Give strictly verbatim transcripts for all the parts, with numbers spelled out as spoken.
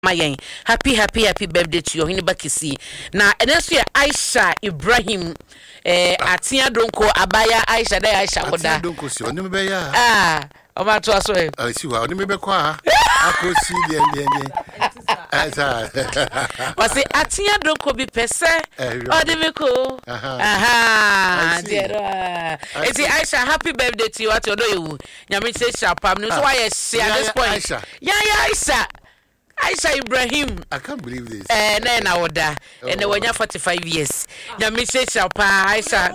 Mayen. Happy, happy, happy birthday to you. Hinibakisi. Na enesu ya Aisha Ibrahim. Eh, Atia Donko Abaya Aisha de Aisha Koda. Atia Donko si oni mebe ya. Ah, oma to aso e. Ah, si wa oni mebe kwa. Akosi de de de. Asa. Wasi Atia Donko bi pese. Odi biko. Aha. Aha. Dear. Eti Aisha, happy birthday to you. Ati odo you. Nyame say shapam. No so why you at this point. Yeah, yeah, Aisha. Aisha Ibrahim. I can't believe this. Eh, na na oda. And when you forty-five years. Nyame say shapa Aisha.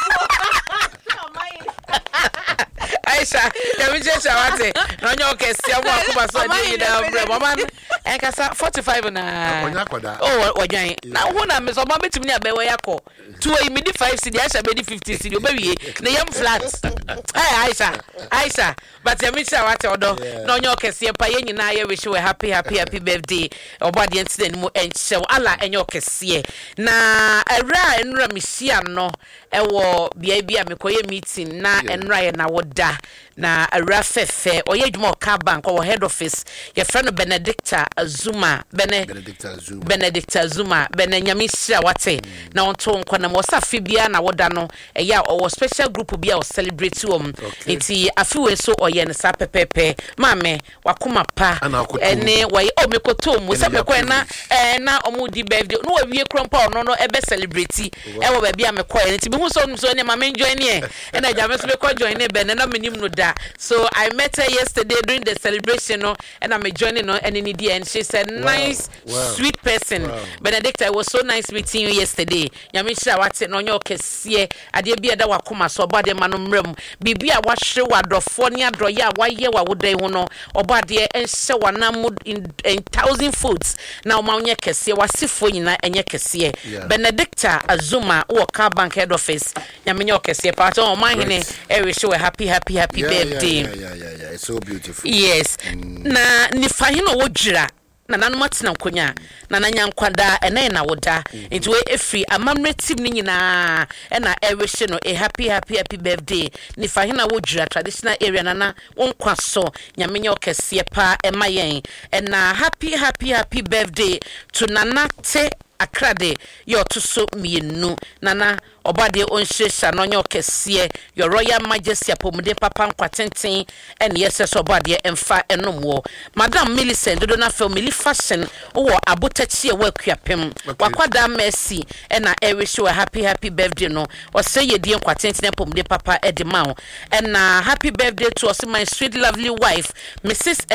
Aisha, nyame say shawate. No nyo kesi awu akuba so dey da bre. Mama enkasa forty-five na. Onya koda. Oh, ojan. Na hu na me so mama betimi na be we yakọ. two e me di five cedi Aisha be di fifty cedi obawie. Na yam flat. Hey Aisha. Aisha, but nyame say shawate odo. No nyo kesi pa ye nyina ye wish we happy happy happy birthday. Obadi incident mu enche ala enyo kesi. Na era enra misia no ewo bia bia mekoye meeting na enra ye na woda na era fefe oye dwuma ka bank or head office your friend Benedicta Azuma bene Benedicta Azuma Benedicta Azuma bene nyamisia wate mm. na onto nkwa na mo safi bia na woda no eya o special group bia o celebrate um nti afiwe so oye ne sa pepepe mame wakoma pa ene waye o mekoto mu se mekọ na eh na omu di birthday no wa wie krompa no no ebe celebrate e wo ba bia mekọ nti bi hu so so ne mame join ne e na jame so mekọ join ne be na menim no da. So I met her yesterday during the celebration no and I'm joining no and in the end she said nice wow. Wow. Sweet person wow. Benedicta, it was so nice meeting you yesterday. Nyamisha wate no nyo kese ade bia da wakoma so obade manomrem bibia wa hwe wadrofo ne adroye a waye wa wodan ho no obade enhye wanam in thousand foods na o ma onye kese wasifo nyina enye kese Benedicta Azuma wo ka bank head office nyamenye kese pa to o ma hene e wish we happy happy happy yeah, birthday. Yeah, yeah, yeah, yeah. It's so beautiful. Yes. Mm. Na ni fahino wojira na nanu matina nkonya na nanya nkwada ena na woda nti we efri amamre team ni nyina ena ewehye no a happy happy happy birthday ni fahina wojira traditional area nana wonkwa so nyamenye okese pa emayen ena happy happy happy birthday to Nana Te Akrade yo to so mienu nana obade onhwehwa no nyo kese your royal majesty apomde papa nkwatenten en yeses obade emfa enomwo madam Millicent dodo na family fashion wo abotachi e wakuapem wakwada mercy ena ewish we happy happy birthday no o say ye die nkwatenten apomde papa edema en happy birthday to us my sweet lovely wife Missus